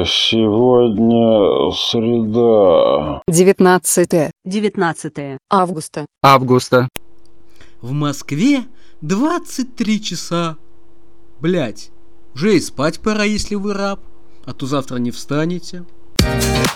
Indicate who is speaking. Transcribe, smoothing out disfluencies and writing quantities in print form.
Speaker 1: Сегодня среда.
Speaker 2: 19
Speaker 3: августа.
Speaker 4: В Москве 23 часа. Блять, уже и спать пора, если вы раб, а то завтра не встанете.